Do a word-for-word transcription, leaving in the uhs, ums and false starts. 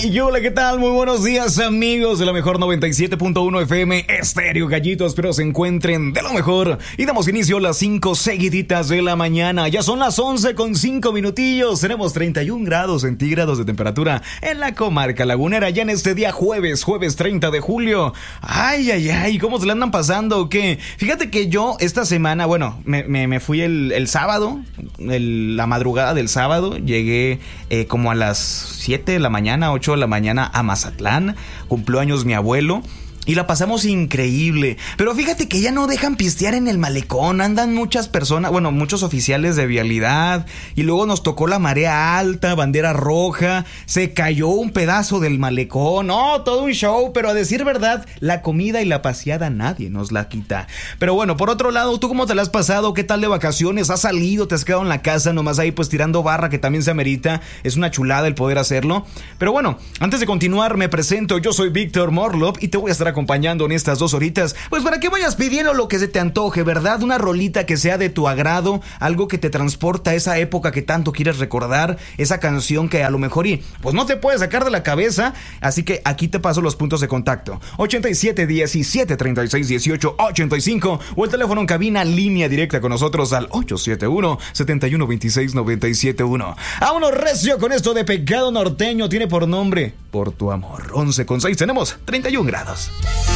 Hey, hola, ¿qué tal? Muy buenos días, amigos de la mejor noventa y siete punto uno F M Estéreo Gallito. Espero se encuentren de lo mejor. Y damos inicio a las cinco seguiditas de la mañana. Ya son las once con cinco minutillos. Tenemos treinta y un grados centígrados de temperatura en la comarca lagunera. Ya en este día jueves, jueves treinta de julio. Ay, ay, ay, ¿cómo se la andan pasando o qué? Fíjate que yo esta semana, bueno, me, me, me fui el, el sábado, el, la madrugada del sábado. Llegué eh, como a las siete de la mañana, ocho de la mañana a Mazatlán. Cumplió años mi abuelo y la pasamos increíble. Pero fíjate que ya no dejan pistear en el malecón. Andan muchas personas, bueno, muchos oficiales de vialidad. Y luego nos tocó la marea alta, bandera roja. Se cayó un pedazo del malecón. Oh, todo un show. Pero a decir verdad, la comida y la paseada nadie nos la quita. Pero bueno, por otro lado, ¿tú cómo te la has pasado? ¿Qué tal de vacaciones? ¿Has salido? ¿Te has quedado en la casa nomás ahí pues tirando barra, que también se amerita? Es una chulada el poder hacerlo. Pero bueno, antes de continuar me presento. Yo soy Víctor Morlov y te voy a estar acompañando en estas dos horitas, pues para que vayas pidiendo lo que se te antoje, ¿verdad? Una rolita que sea de tu agrado, algo que te transporta a esa época que tanto quieres recordar, esa canción que a lo mejor y pues no te puedes sacar de la cabeza. Así que aquí te paso los puntos de contacto: ochenta y siete, diecisiete, treinta y seis, dieciocho, ochenta y cinco, o el teléfono en cabina, línea directa con nosotros al ocho siete uno, siete uno dos seis, nueve siete uno. Vámonos recio con esto de Pecado Norteño. Tiene por nombre Por tu amor. Once con seis, tenemos treinta y un grados.